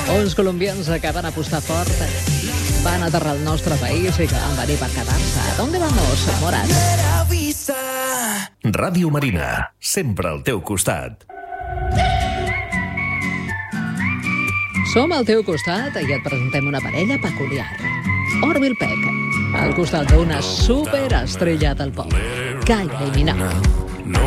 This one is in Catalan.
Uns colombians que van apostar fort, van aterrar al nostre país i que van venir per quedar-se. ¿Dónde vamos, Morat? Ràdio Marina, sempre al teu costat. Som al teu costat i et presentem una parella peculiar. Orville Peck, al costat d'una superestrella del pop, Kylie Minogue.